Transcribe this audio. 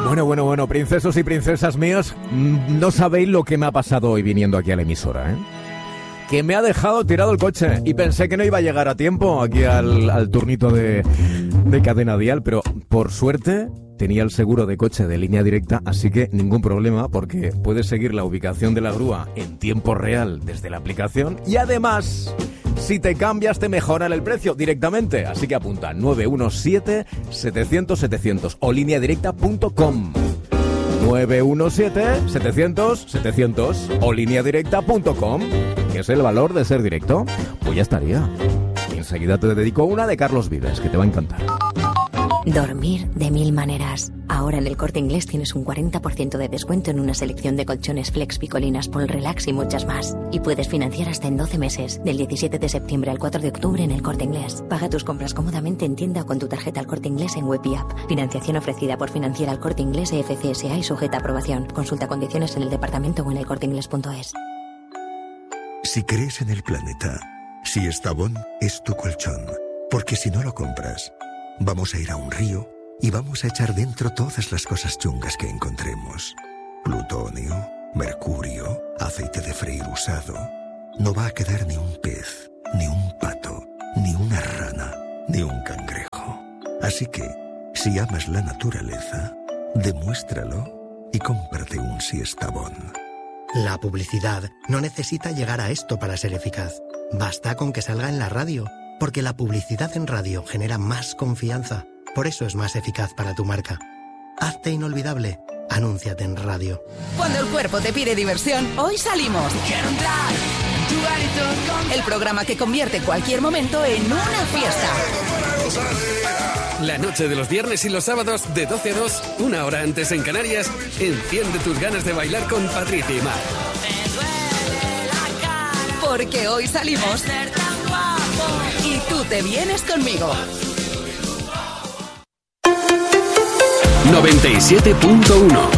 Bueno, princesos y princesas míos, no sabéis lo que me ha pasado hoy viniendo aquí a la emisora, ¿eh? Que me ha dejado tirado el coche y pensé que no iba a llegar a tiempo aquí al turnito de Cadena Dial, pero por suerte tenía el seguro de coche de Línea Directa, así que ningún problema porque puedes seguir la ubicación de la grúa en tiempo real desde la aplicación y además, si te cambias te mejoran el precio directamente, así que apunta 917-700-700 o lineadirecta.com. 917-700-700 o lineadirecta.com, que es el valor de ser directo. Pues ya estaría. Y enseguida te dedico una de Carlos Vives, que te va a encantar. Dormir de mil maneras. Ahora en el Corte Inglés tienes un 40% de descuento en una selección de colchones Flex, Picolinas, Pol Relax y muchas más. Y puedes financiar hasta en 12 meses, del 17 de septiembre al 4 de octubre en el Corte Inglés. Paga tus compras cómodamente en tienda o con tu tarjeta El Corte Inglés en web y app. Financiación ofrecida por Financiera El Corte Inglés FCSA y sujeta a aprobación. Consulta condiciones en el departamento o en elcorteinglés.es. Si crees en el planeta, si Estavón es tu colchón, porque si no lo compras, vamos a ir a un río y vamos a echar dentro todas las cosas chungas que encontremos. Plutonio, mercurio, aceite de freír usado. No va a quedar ni un pez, ni un pato, ni una rana, ni un cangrejo. Así que, si amas la naturaleza, demuéstralo y cómprate un Siestabón. La publicidad no necesita llegar a esto para ser eficaz. Basta con que salga en la radio, porque la publicidad en radio genera más confianza. Por eso es más eficaz para tu marca. Hazte inolvidable. Anúnciate en radio. Cuando el cuerpo te pide diversión, hoy salimos. El programa que convierte cualquier momento en una fiesta. La noche de los viernes y los sábados de 12 a 2, una hora antes en Canarias, enciende tus ganas de bailar con Patricia y Mar. Porque hoy salimos y tú te vienes conmigo. 97.1